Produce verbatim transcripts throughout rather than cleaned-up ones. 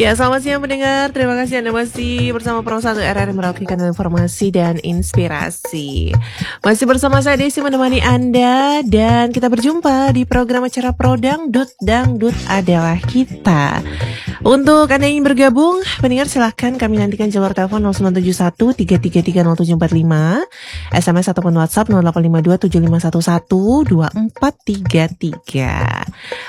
Ya, selamat siang pendengar. Terima kasih Anda masih bersama Pro satu R R merapikan informasi dan inspirasi. Masih bersama saya Desi menemani Anda dan kita berjumpa di program acara Pro Dangdut. Dangdut adalah kita. Untuk Anda yang ingin bergabung, pendengar silahkan kami nantikan jalur telepon nol sembilan tujuh satu tiga tiga tiga nol tujuh empat lima, S M S ataupun WhatsApp nol delapan lima dua tujuh lima satu satu dua empat tiga tiga.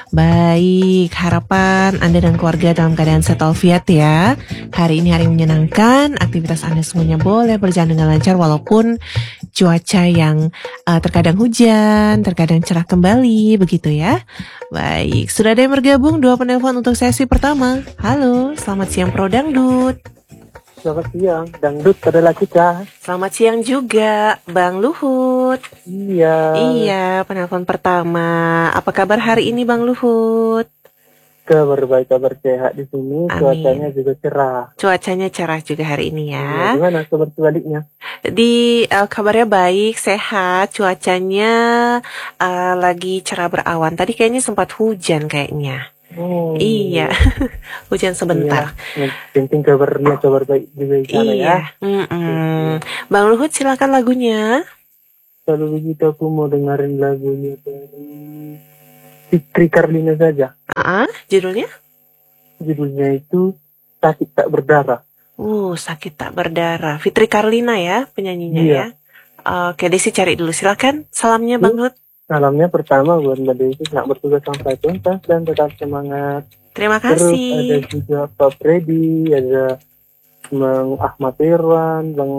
Baik, harapan Anda dan keluarga dalam keadaan sehat walafiat ya. Hari ini hari yang menyenangkan, aktivitas Anda semuanya boleh berjalan dengan lancar walaupun cuaca yang uh, terkadang hujan, terkadang cerah kembali, begitu ya. Baik, sudah ada yang bergabung, dua penelpon untuk sesi pertama. Halo, selamat siang Pro Dangdut. Selamat siang, Dangdut adalah kita. Selamat siang juga, Bang Luhut. Iya. Iya, penelpon pertama. Apa kabar hari ini Bang Luhut? Kabar baik, kabar sehat di sini. Amin. Cuacanya juga cerah. Cuacanya cerah juga hari ini ya. Iya, gimana kabar sebaliknya? Di uh, kabarnya baik, sehat, cuacanya uh, lagi cerah berawan. Tadi kayaknya sempat hujan kayaknya. Oh, iya, hujan sebentar. Iya. Penting kabarnya kabar baik juga di sana iya. ya. Mm-mm. Bang Luhut silakan lagunya. Kalau begitu aku mau dengerin lagunya dari Fitri Karlina saja. Ah, judulnya? Judulnya itu Sakit Tak Berdarah. Uh, sakit tak berdarah. Fitri Karlina ya penyanyinya Iya. ya. Oke, Desi cari dulu. Silakan salamnya Bang Luhut. Salamnya pertama buat Mbak Desi, selamat bertugas sampai tuntas dan tetap semangat. Terima Terus ada kasih. juga Pak Freddy, ada Bang Ahmad Irwan, Bang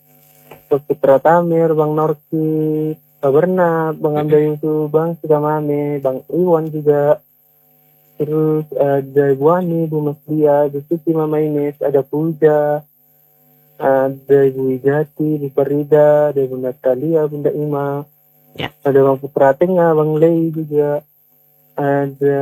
Putra Tamir, Bang Norki, Pak Bernat, Bang Amda Yusuf, Bang Sukamame, Bang Iwan juga. Terus ada Ibu Ani, Bu Masdia, ada Suci Mama Ines, ada Puja, ada Ibu Wijati, Bu Farida, ada Bunda Talia, Bunda Ima. Ya. Ada Bang Putra Tengah, Bang Lei juga. Ada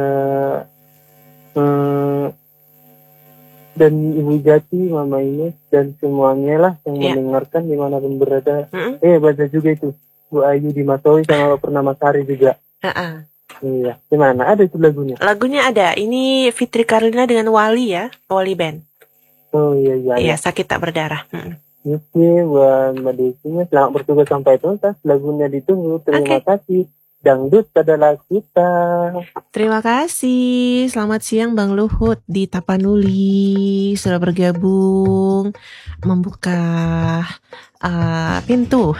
eh, dan Ibu Jati, Mama Ines, dan semuanya lah yang Ya. mendengarkan dimanapun berada. Mm-mm. Eh, baca juga itu Bu Ayu di Masawi sama Pak Purnama Sari juga. Ah-ah. Iya, gimana? Ada itu lagunya? Lagunya ada. Ini Fitri Karlina dengan Wali ya, Wali Band. Oh iya iya. Iya, iya. sakit tak berdarah. Mm-mm. Oke, buat Mbak Desinya selamat bertugas sampai tuntas. Lagunya ditunggu. Terima Oke. kasih. Dangdut adalah kita. Terima kasih. Selamat siang Bang Luhut di Tapanuli sudah bergabung membuka uh, pintu.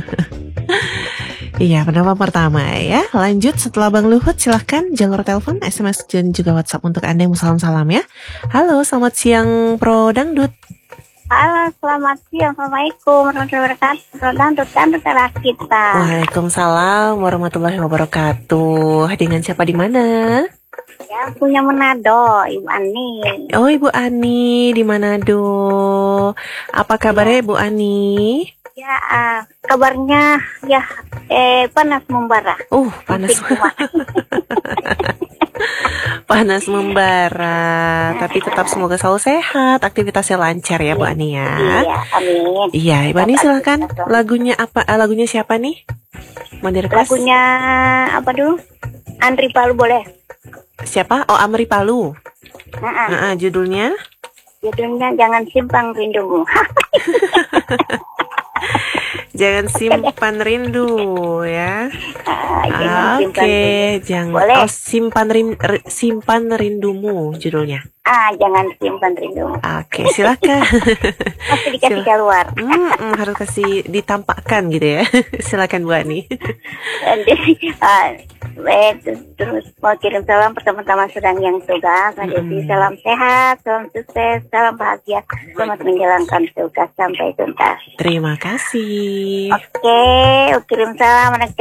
Iya, penelpon pertama ya. Lanjut setelah Bang Luhut silahkan jalur telepon, S M S dan juga WhatsApp untuk Anda yang mau salam-salam ya. Halo, selamat siang Pro Dangdut. Halo, selamat siang. Assalamualaikum warahmatullahi wabarakatuh. Dangdut, dangdut adalah kita. Waalaikumsalam warahmatullahi wabarakatuh. Dengan siapa di mana? Ya, punya Manado, Ibu Ani. Oh, Ibu Ani di Manado. Apa kabarnya Ibu Ani? Ya, uh, kabarnya ya eh panas membara. Uh, panas. Panas membara, tapi tetap semoga selalu sehat, aktivitasnya lancar ya Bu Ani ya. Iya, amin. Iya, Ibu Ani silakan. Lagunya apa? eh, Lagunya siapa nih? Mau di-request? Lagunya apa dulu? Andri Palu boleh. Siapa? Oh, Amri Palu. Nah, Nah, judulnya? judulnya Jangan Simpang Rindumu. Jangan simpan rindu ya. Ah, jangan Ah, simpan Oke, rindu. jangan. Boleh. Oh, simpan rin, ri- simpan rindumu judulnya. Ah, jangan simpan rindumu. Oke, silakan. Masih dikasih Sil- keluar. Hmm, hmm, harus kasih ditampakkan gitu ya. Silakan Bu Ani. Jadi, ah, eh, terus mau kirim salam pertama-tama sedang yang tugas. Mbak Desi, salam sehat, salam sukses, salam bahagia, selamat menjalankan tugas sampai tuntas. Terima kasih. Oke, kirim salam anak